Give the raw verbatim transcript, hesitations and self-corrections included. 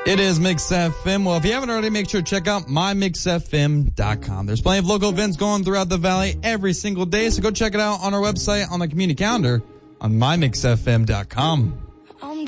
It is Mix F M. Well, if you haven't already, make sure to check out my mix f m dot com. There's plenty of local events going throughout the valley every single day, so go check it out on our website on the community calendar on my mix f m dot com.